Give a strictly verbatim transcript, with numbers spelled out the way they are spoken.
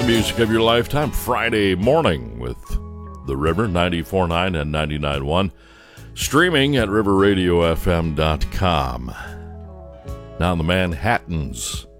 Music of your lifetime, Friday morning with The River, ninety-four point nine and ninety-nine point one. Streaming at river radio f m dot com. Now the Manhattans